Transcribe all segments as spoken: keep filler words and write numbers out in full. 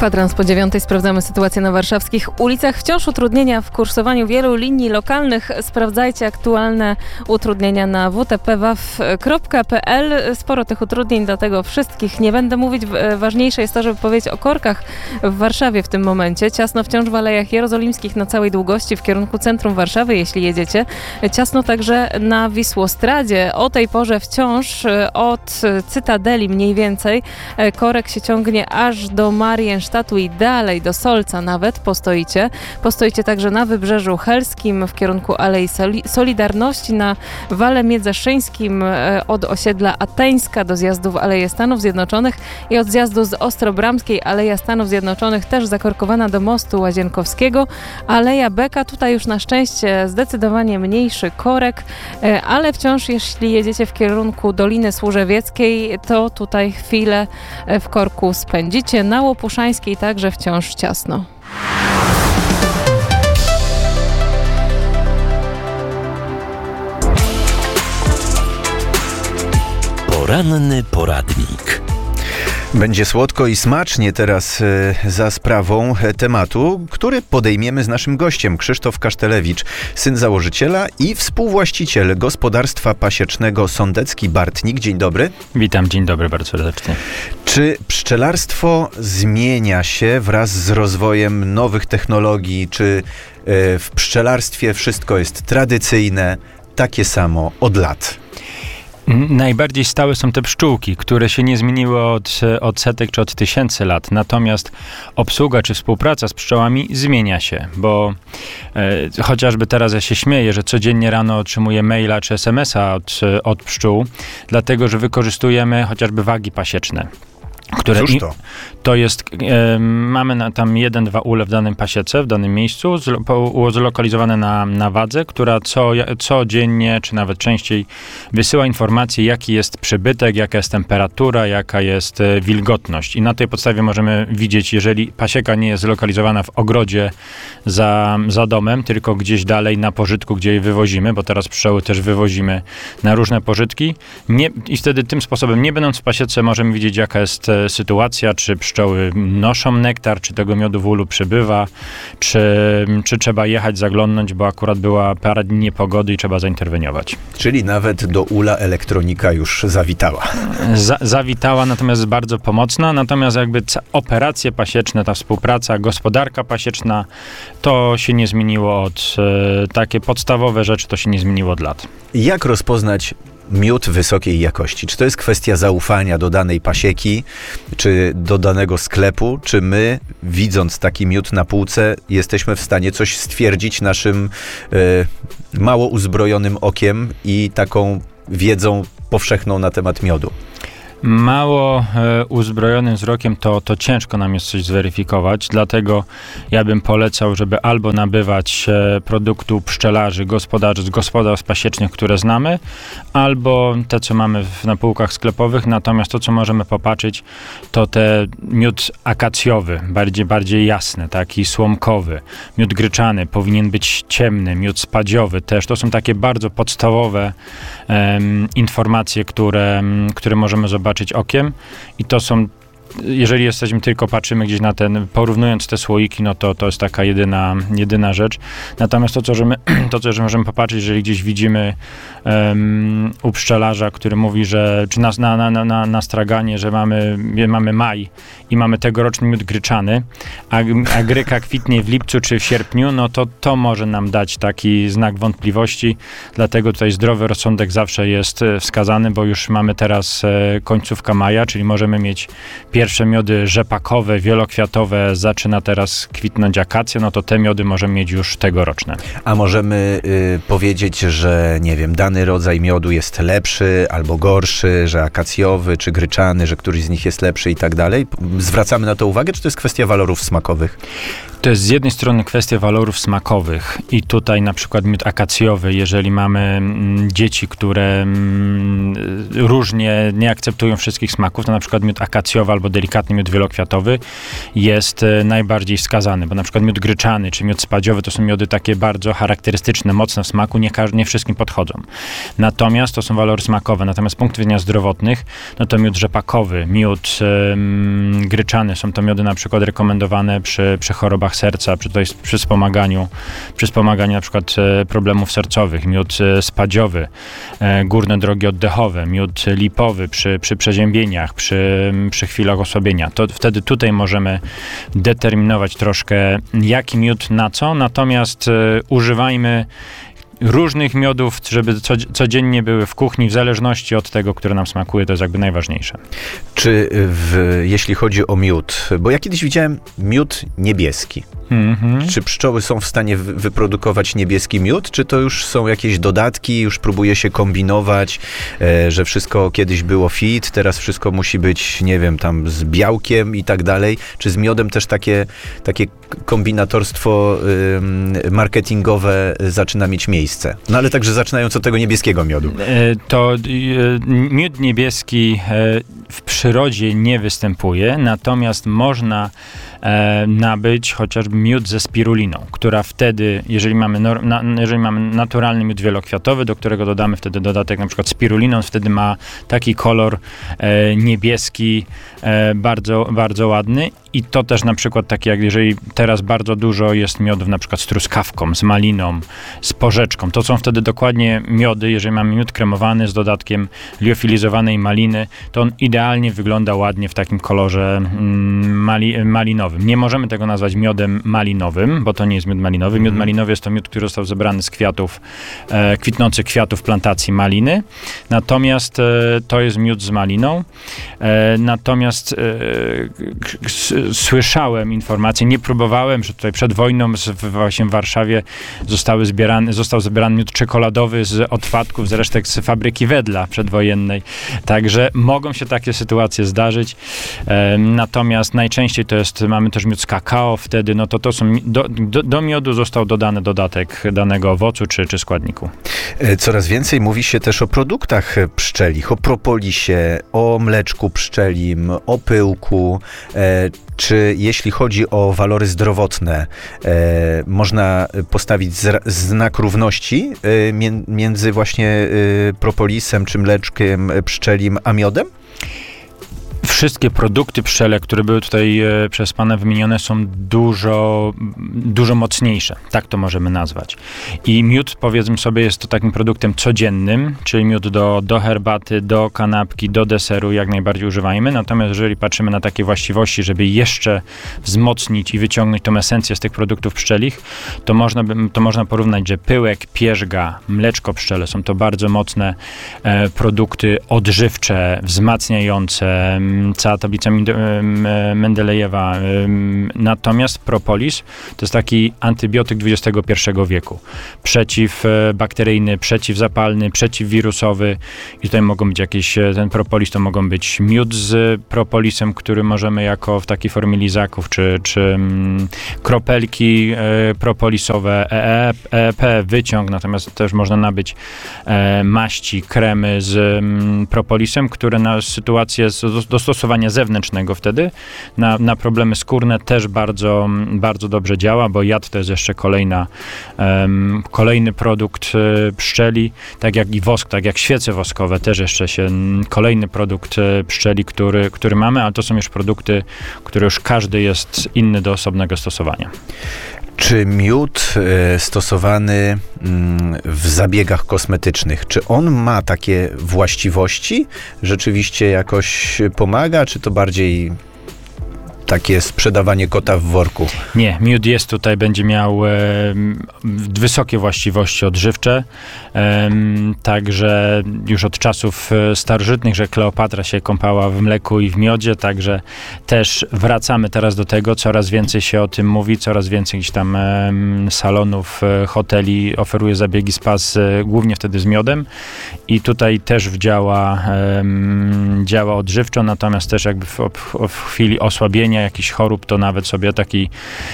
Kwadrans po dziewiątej sprawdzamy sytuację na warszawskich ulicach. Wciąż utrudnienia w kursowaniu wielu linii lokalnych. Sprawdzajcie aktualne utrudnienia na w t p waw kropka p l. Sporo tych utrudnień, dlatego wszystkich nie będę mówić. Ważniejsze jest to, żeby powiedzieć o korkach w Warszawie w tym momencie. Ciasno wciąż w Alejach Jerozolimskich na całej długości w kierunku centrum Warszawy, jeśli jedziecie. Ciasno także na Wisłostradzie. O tej porze wciąż od Cytadeli mniej więcej korek się ciągnie aż do Mariensztatu i dalej do Solca nawet postoicie. Postoicie także na Wybrzeżu Helskim w kierunku Alei Solidarności, na Wale Miedzeszyńskim od osiedla Ateńska do zjazdu w Aleję Stanów Zjednoczonych i od zjazdu z Ostrobramskiej Aleja Stanów Zjednoczonych też zakorkowana do mostu Łazienkowskiego. Aleja Beka, tutaj już na szczęście zdecydowanie mniejszy korek, ale wciąż jeśli jedziecie w kierunku Doliny Służewieckiej, to tutaj chwilę w korku spędzicie. Na Łopuszańskiej także wciąż ciasno. Poranny poradnik. Będzie słodko i smacznie teraz y, za sprawą tematu, który podejmiemy z naszym gościem. Krzysztof Kasztelewicz, syn założyciela i współwłaściciel gospodarstwa pasiecznego Sądecki Bartnik. Dzień dobry. Witam, dzień dobry, bardzo serdecznie. Czy pszczelarstwo zmienia się wraz z rozwojem nowych technologii? Czy y, w pszczelarstwie wszystko jest tradycyjne, takie samo od lat? Najbardziej stałe są te pszczółki, które się nie zmieniły od, od setek czy od tysięcy lat. Natomiast obsługa czy współpraca z pszczołami zmienia się, bo e, chociażby teraz ja się śmieję, że codziennie rano otrzymuję maila czy es em es a od, od pszczół, dlatego że wykorzystujemy chociażby wagi pasieczne. Które Cóż to? To jest, e, mamy na, tam jeden, dwa ule w danym pasiece, w danym miejscu, zlo, po, zlokalizowane na, na wadze, która co, codziennie, czy nawet częściej wysyła informacje, jaki jest przybytek, jaka jest temperatura, jaka jest e, wilgotność. I na tej podstawie możemy widzieć, jeżeli pasieka nie jest zlokalizowana w ogrodzie za, za domem, tylko gdzieś dalej na pożytku, gdzie je wywozimy, bo teraz pszczoły też wywozimy na różne pożytki. Nie, I wtedy tym sposobem, nie będąc w pasiece, możemy widzieć, jaka jest e, sytuacja, czy pszczoły noszą nektar, czy tego miodu w ulu przybywa, czy, czy trzeba jechać, zaglądnąć, bo akurat była parę dni niepogody i trzeba zainterweniować. Czyli nawet do ula elektronika już zawitała. Za, zawitała, natomiast jest bardzo pomocna, natomiast jakby operacje pasieczne, ta współpraca, gospodarka pasieczna, to się nie zmieniło od, e, takie podstawowe rzeczy, to się nie zmieniło od lat. Jak rozpoznać miód wysokiej jakości? Czy to jest kwestia zaufania do danej pasieki, czy do danego sklepu, czy my, widząc taki miód na półce, jesteśmy w stanie coś stwierdzić naszym y, mało uzbrojonym okiem i taką wiedzą powszechną na temat miodu? Mało e, uzbrojonym wzrokiem to, to ciężko nam jest coś zweryfikować, dlatego ja bym polecał, żeby albo nabywać e, produktu pszczelarzy, gospodarzy z gospodarstw pasiecznych, które znamy, albo te, co mamy w, na półkach sklepowych, natomiast to, co możemy popatrzeć, to te miód akacjowy, bardziej, bardziej jasny, taki słomkowy, miód gryczany powinien być ciemny, miód spadziowy też, to są takie bardzo podstawowe e, informacje, które, które możemy zobaczyć okiem i to są, jeżeli jesteśmy tylko, patrzymy gdzieś na ten, porównując te słoiki, no to to jest taka jedyna, jedyna rzecz. Natomiast to, co, że my, to, co że możemy popatrzeć, jeżeli gdzieś widzimy um, u pszczelarza, który mówi, że, czy na, na, na, na, na straganie, że mamy, mamy maj i mamy tegoroczny miód gryczany, a, a gryka kwitnie w lipcu czy w sierpniu, no to to może nam dać taki znak wątpliwości, dlatego tutaj zdrowy rozsądek zawsze jest wskazany, bo już mamy teraz e, końcówka maja, czyli możemy mieć pierwsze miody rzepakowe, wielokwiatowe, zaczyna teraz kwitnąć akacja, no to te miody możemy mieć już tegoroczne. A możemy y, powiedzieć, że nie wiem, dany rodzaj miodu jest lepszy albo gorszy, że akacjowy czy gryczany, że któryś z nich jest lepszy i tak dalej? Zwracamy na to uwagę, czy to jest kwestia walorów smakowych? To jest z jednej strony kwestia walorów smakowych i tutaj na przykład miód akacjowy, jeżeli mamy mm, dzieci, które mm, różnie nie akceptują wszystkich smaków, to na przykład miód akacjowy albo delikatny miód wielokwiatowy jest e, najbardziej wskazany, bo na przykład miód gryczany czy miód spadziowy to są miody takie bardzo charakterystyczne, mocne w smaku, nie, nie wszystkim podchodzą. Natomiast to są walory smakowe, natomiast z punktu widzenia zdrowotnych, no to miód rzepakowy, miód e, gryczany, są to miody na przykład rekomendowane przy, przy chorobach serca, przy, tutaj, przy wspomaganiu, przy wspomaganiu na przykład e, problemów sercowych, miód e, spadziowy, e, górne drogi oddechowe, miód lipowy przy, przy przeziębieniach, przy, przy chwilach osłabienia. To wtedy tutaj możemy determinować troszkę jaki miód na co, natomiast e, używajmy różnych miodów, żeby codziennie były w kuchni, w zależności od tego, które nam smakuje, to jest jakby najważniejsze. Czy w, jeśli chodzi o miód, bo ja kiedyś widziałem miód niebieski. Mm-hmm. Czy pszczoły są w stanie wy- wyprodukować niebieski miód, czy to już są jakieś dodatki, już próbuje się kombinować, e, że wszystko kiedyś było fit, teraz wszystko musi być, nie wiem, tam z białkiem i tak dalej. Czy z miodem też takie, takie kombinatorstwo y, marketingowe zaczyna mieć miejsce? No ale także zaczynając od tego niebieskiego miodu. E, to e, miód niebieski e, w przyrodzie nie występuje, natomiast można e, nabyć chociażby miód ze spiruliną, która wtedy, jeżeli mamy, nor, na, jeżeli mamy naturalny miód wielokwiatowy, do którego dodamy wtedy dodatek na przykład spiruliną, wtedy ma taki kolor e, niebieski, e, bardzo, bardzo ładny. I to też na przykład takie jak jeżeli teraz bardzo dużo jest miodów na przykład z truskawką, z maliną, z porzeczką, to są wtedy dokładnie miody, jeżeli mamy miód kremowany z dodatkiem liofilizowanej maliny, to on idealnie wygląda ładnie w takim kolorze mm, mali, malinowym. Nie możemy tego nazwać miodem malinowym, bo to nie jest miód malinowy. Miód malinowy jest to miód, który został zebrany z kwiatów, e, kwitnących kwiatów plantacji maliny, natomiast e, to jest miód z maliną. E, natomiast e, słyszałem informacje, nie próbowałem, że tutaj przed wojną z, właśnie w Warszawie zostały zbierane, został zbierany miód czekoladowy z odpadków, z resztek z fabryki Wedla przedwojennej. Także mogą się takie sytuacje zdarzyć. E, natomiast najczęściej to jest, mamy też miód z kakao wtedy, no to to są, do, do, do miodu został dodany dodatek danego owocu czy, czy składniku. Coraz więcej mówi się też o produktach pszczelich, o propolisie, o mleczku pszczelim, o pyłku. E, Czy jeśli chodzi o walory zdrowotne, e, można postawić z, znak równości e, mie, między właśnie e, propolisem czy mleczkiem pszczelim a miodem? Wszystkie produkty pszczele, które były tutaj e, przez pana wymienione, są dużo, dużo mocniejsze. Tak to możemy nazwać. I miód, powiedzmy sobie, jest to takim produktem codziennym, czyli miód do, do herbaty, do kanapki, do deseru jak najbardziej używajmy. Natomiast jeżeli patrzymy na takie właściwości, żeby jeszcze wzmocnić i wyciągnąć tą esencję z tych produktów pszczelich, to można, to można porównać, że pyłek, pierzga, mleczko pszczele są to bardzo mocne e, produkty odżywcze, wzmacniające, cała tablica Mendelejewa. Natomiast propolis to jest taki antybiotyk dwudziestego pierwszego wieku. Przeciwbakteryjny, przeciwzapalny, przeciwwirusowy i tutaj mogą być jakieś, ten propolis to mogą być miód z propolisem, który możemy jako w takiej formie lizaków, czy, czy kropelki propolisowe, E E P, wyciąg, natomiast też można nabyć maści, kremy z propolisem, które na sytuację do stosowania zewnętrznego wtedy na, na problemy skórne też bardzo, bardzo dobrze działa, bo jad to jest jeszcze kolejna, um, kolejny produkt pszczeli, tak jak i wosk, tak jak świece woskowe też jeszcze się kolejny produkt pszczeli, który, który mamy, ale to są już produkty, które już każdy jest inny do osobnego stosowania. Czy miód y, stosowany y, w zabiegach kosmetycznych, czy on ma takie właściwości? Rzeczywiście jakoś pomaga, czy to bardziej takie sprzedawanie kota w worku? Nie, miód jest tutaj, będzie miał e, wysokie właściwości odżywcze, e, także już od czasów starożytnych, że Kleopatra się kąpała w mleku i w miodzie, także też wracamy teraz do tego, coraz więcej się o tym mówi, coraz więcej gdzieś tam e, salonów, e, hoteli oferuje zabiegi spa z, e, głównie wtedy z miodem i tutaj też działa, e, działa odżywczo, natomiast też jakby w, w, w chwili osłabienia zapalenia, jakichś chorób, to nawet sobie taki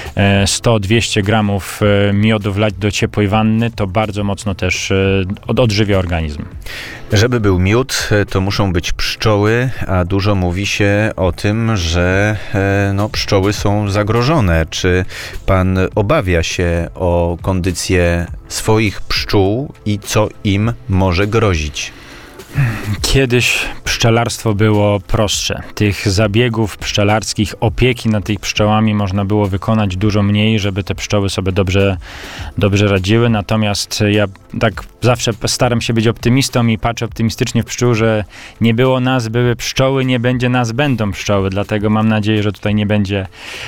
sto dwieście gramów miodu wlać do ciepłej wanny, to bardzo mocno też od, odżywia organizm. Żeby był miód, to muszą być pszczoły, a dużo mówi się o tym, że no, pszczoły są zagrożone. Czy pan obawia się o kondycję swoich pszczół i co im może grozić? Kiedyś pszczelarstwo było prostsze. Tych zabiegów pszczelarskich, opieki nad tymi pszczołami można było wykonać dużo mniej, żeby te pszczoły sobie dobrze, dobrze radziły. Natomiast ja tak zawsze staram się być optymistą i patrzę optymistycznie w pszczół, że nie było nas, były pszczoły, nie będzie nas, będą pszczoły. Dlatego mam nadzieję, że tutaj nie będzie,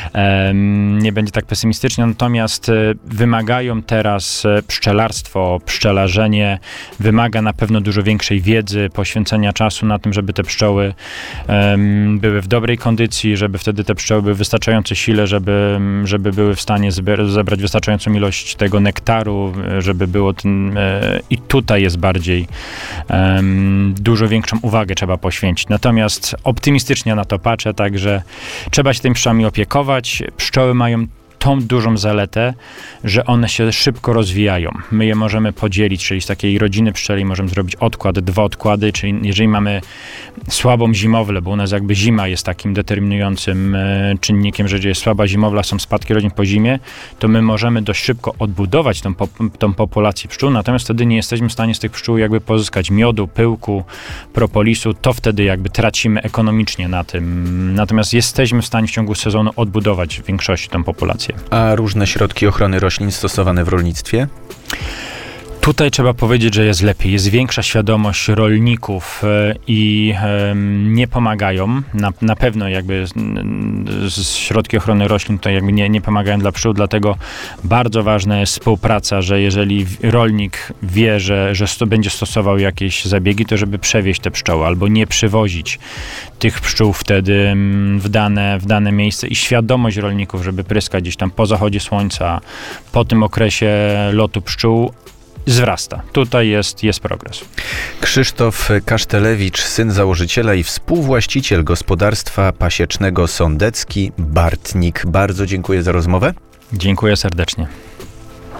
um, nie będzie tak pesymistycznie. Natomiast e, wymagają teraz e, pszczelarstwo, pszczelarzenie, wymaga na pewno dużo większej wiedzy, poświęcenia czasu na tym, żeby te pszczoły um, były w dobrej kondycji, żeby wtedy te pszczoły były w wystarczającej sile, żeby, żeby były w stanie zbe- zebrać wystarczającą ilość tego nektaru, żeby było ten, e, i tutaj jest bardziej um, dużo większą uwagę trzeba poświęcić. Natomiast optymistycznie na to patrzę, także trzeba się tymi pszczołami opiekować. Pszczoły mają tą dużą zaletę, że one się szybko rozwijają. My je możemy podzielić, czyli z takiej rodziny pszczeli możemy zrobić odkład, dwa odkłady, czyli jeżeli mamy słabą zimowlę, bo u nas jakby zima jest takim determinującym e, czynnikiem, że jest słaba zimowla, są spadki rodzin po zimie, to my możemy dość szybko odbudować tą, tą populację pszczół, natomiast wtedy nie jesteśmy w stanie z tych pszczół jakby pozyskać miodu, pyłku, propolisu, to wtedy jakby tracimy ekonomicznie na tym. Natomiast jesteśmy w stanie w ciągu sezonu odbudować w większości tą populację. A różne środki ochrony roślin stosowane w rolnictwie? Tutaj trzeba powiedzieć, że jest lepiej. Jest większa świadomość rolników e, i e, nie pomagają. Na, na pewno jakby z, z środki ochrony roślin tutaj jakby nie, nie pomagają dla pszczół, dlatego bardzo ważna jest współpraca, że jeżeli rolnik wie, że, że sto, będzie stosował jakieś zabiegi, to żeby przewieźć te pszczoły albo nie przywozić tych pszczół wtedy w dane, w dane miejsce i świadomość rolników, żeby pryskać gdzieś tam po zachodzie słońca, po tym okresie lotu pszczół, wzrasta. Tutaj jest, jest progres. Krzysztof Kasztelewicz, syn założyciela i współwłaściciel gospodarstwa pasiecznego Sądecki Bartnik. Bardzo dziękuję za rozmowę. Dziękuję serdecznie.